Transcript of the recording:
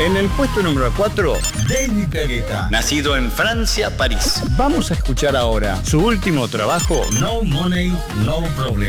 En el puesto número 4, David Guetta. nacido en Francia, París. Vamos a escuchar ahora su último trabajo, No Money, No Problem.